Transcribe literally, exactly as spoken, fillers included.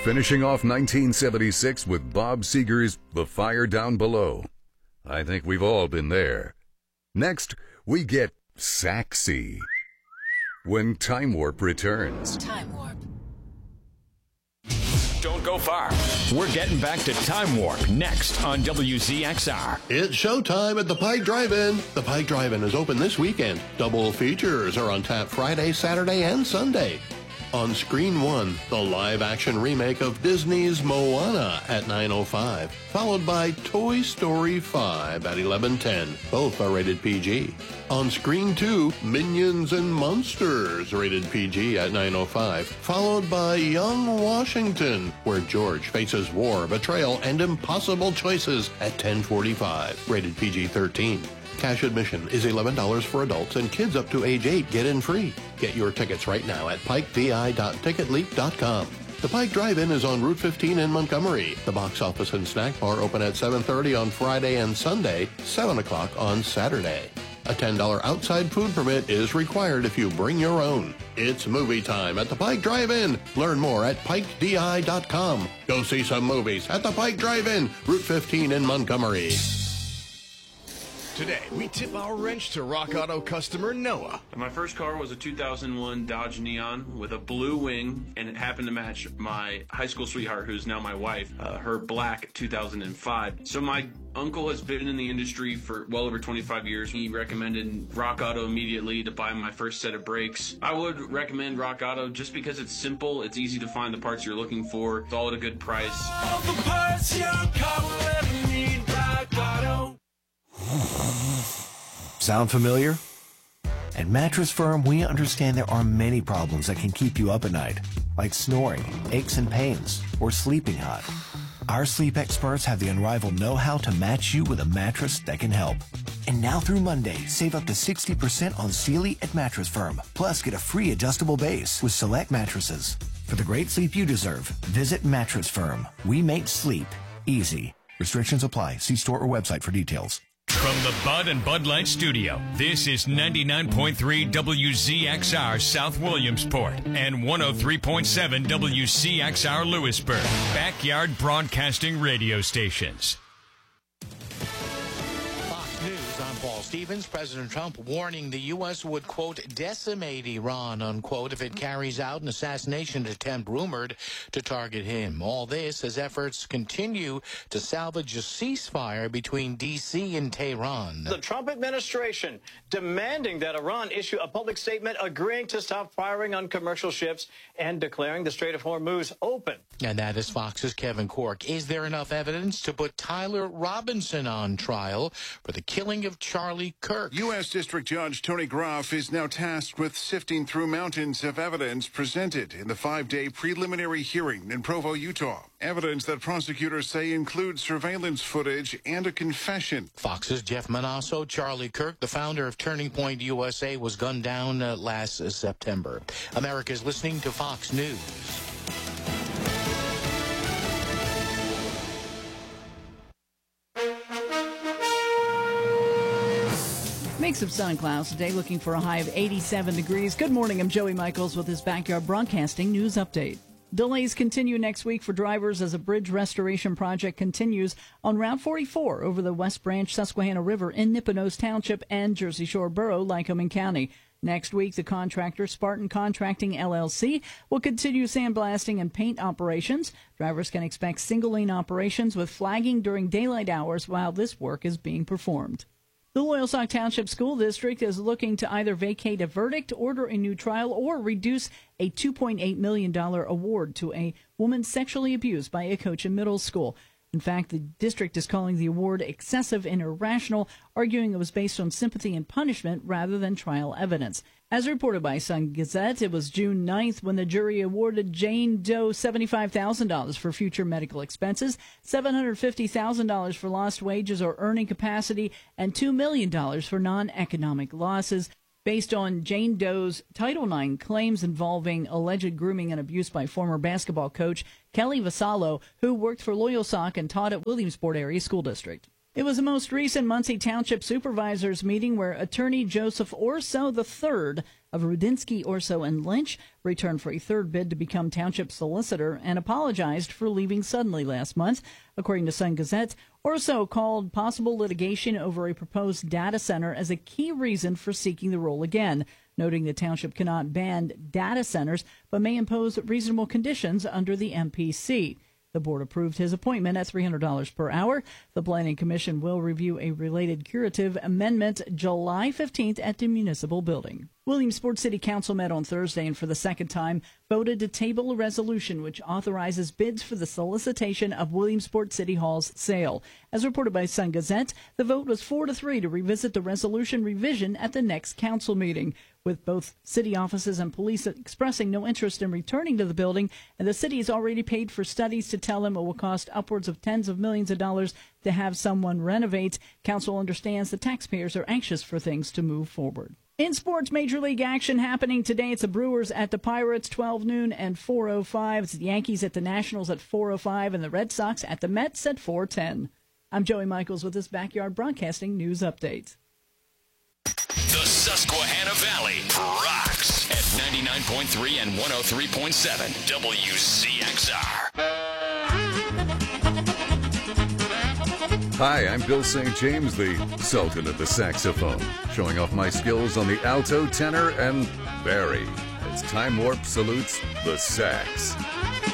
finishing off nineteen seventy-six with Bob Seger's The Fire Down Below. I think we've all been there. Next, we get Saxy when Time Warp returns. Time Warp. Don't go far. We're getting back to Time Warp next on W Z X R. It's showtime at the Pike Drive-In. The Pike Drive-In is open this weekend. Double features are on tap Friday, Saturday, and Sunday. On Screen One, the live-action remake of Disney's Moana at nine oh five, followed by Toy Story five at eleven ten. Both are rated P G. On Screen Two, Minions and Monsters, rated P G at nine oh five, followed by Young Washington, where George faces war, betrayal, and impossible choices at ten forty-five, rated P G thirteen. Cash admission is eleven dollars for adults, and kids up to age eight get in free. Get your tickets right now at pike v i dot ticket leap dot com. The Pike Drive-In is on Route fifteen in Montgomery. The box office and snack bar open at seven thirty on Friday and Sunday, seven o'clock on Saturday. A ten dollars outside food permit is required if you bring your own. It's movie time at the Pike Drive-In. Learn more at pike d i dot com. Go see some movies at the Pike Drive-In, Route fifteen in Montgomery. Today, we tip our wrench to Rock Auto customer Noah. My first car was a two thousand one Dodge Neon with a blue wing, and it happened to match my high school sweetheart, who's now my wife, uh, her black two thousand five. So my uncle has been in the industry for well over twenty-five years. He recommended Rock Auto immediately to buy my first set of brakes. I would recommend Rock Auto just because it's simple, it's easy to find the parts you're looking for, it's all at a good price. All the parts your car will ever need, Rock Auto. Sound familiar? At Mattress Firm, we understand there are many problems that can keep you up at night, like snoring, aches and pains, or sleeping hot. Our sleep experts have the unrivaled know-how to match you with a mattress that can help. And now through Monday, save up to sixty percent on Sealy at Mattress Firm. Plus, get a free adjustable base with select mattresses. For the great sleep you deserve, visit Mattress Firm. We make sleep easy. Restrictions apply. See store or website for details. From the Bud and Bud Light Studio, this is ninety-nine point three W Z X R South Williamsport and one oh three point seven W C X R Lewisburg, backyard broadcasting radio stations. Fox News, I'm Paul Stevens. President Trump warning the U S would, quote, decimate Iran, unquote, if it carries out an assassination attempt rumored to target him. All this as efforts continue to salvage a ceasefire between D C and Tehran. The Trump administration demanding that Iran issue a public statement agreeing to stop firing on commercial ships and declaring the Strait of Hormuz open. And that is Fox's Kevin Corke. Is there enough evidence to put Tyler Robinson on trial for the killing of Charlie Kirk? U S. District Judge Tony Groff is now tasked with sifting through mountains of evidence presented in the five-day preliminary hearing in Provo, Utah. Evidence that prosecutors say includes surveillance footage and a confession. Fox's Jeff Manasso. Charlie Kirk, the founder of Turning Point U S A, was gunned down uh, last uh, September. America's listening to Fox News. Mix of sun and clouds today, looking for a high of eighty-seven degrees. Good morning, I'm Joey Michaels with this Backyard Broadcasting News Update. Delays continue next week for drivers as a bridge restoration project continues on Route forty-four over the West Branch Susquehanna River in Nippenose Township and Jersey Shore Borough, Lycoming County. Next week, the contractor, Spartan Contracting L L C, will continue sandblasting and paint operations. Drivers can expect single-lane operations with flagging during daylight hours while this work is being performed. The Loyalsock Township School District is looking to either vacate a verdict, order a new trial, or reduce a two point eight million dollars award to a woman sexually abused by a coach in middle school. In fact, the district is calling the award excessive and irrational, arguing it was based on sympathy and punishment rather than trial evidence. As reported by Sun Gazette, it was June ninth when the jury awarded Jane Doe seventy-five thousand dollars for future medical expenses, seven hundred fifty thousand dollars for lost wages or earning capacity, and two million dollars for non-economic losses. Based on Jane Doe's Title nine claims involving alleged grooming and abuse by former basketball coach Kelly Vasallo, who worked for Loyalsock and taught at Williamsport Area School District. It was the most recent Muncie Township Supervisors meeting where attorney Joseph Orso the third of Rudinsky, Orso, and Lynch returned for a third bid to become township solicitor and apologized for leaving suddenly last month. According to Sun Gazette, Orso called possible litigation over a proposed data center as a key reason for seeking the role again, noting the township cannot ban data centers but may impose reasonable conditions under the M P C. The board approved his appointment at three hundred dollars per hour. The Planning Commission will review a related curative amendment July fifteenth at the municipal building. Williamsport City Council met on Thursday and for the second time voted to table a resolution which authorizes bids for the solicitation of Williamsport City Hall's sale. As reported by Sun Gazette, the vote was four to three to revisit the resolution revision at the next council meeting. With both city offices and police expressing no interest in returning to the building, and the city has already paid for studies to tell them it will cost upwards of tens of millions of dollars to have someone renovate, council understands the taxpayers are anxious for things to move forward. In sports, Major League action happening today. It's the Brewers at the Pirates, twelve noon and four oh five. It's the Yankees at the Nationals at four oh five, and the Red Sox at the Mets at four ten. I'm Joey Michaels with this Backyard Broadcasting News Update. The Susquehanna Valley rocks at ninety-nine point three and one oh three point seven W C X R. Hi, I'm Bill Saint James, the Sultan of the saxophone, showing off my skills on the alto, tenor, and bari. As Time Warp salutes the sax.